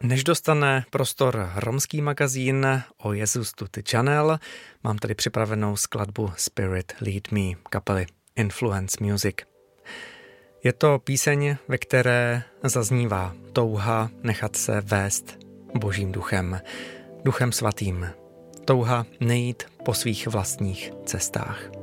Než dostane prostor romský magazín O Jesus tutti Channel, mám tady připravenou skladbu Spirit Lead Me kapely Influence Music. Je to píseň, ve které zaznívá touha nechat se vést Božím duchem, Duchem svatým. Touha nejít po svých vlastních cestách.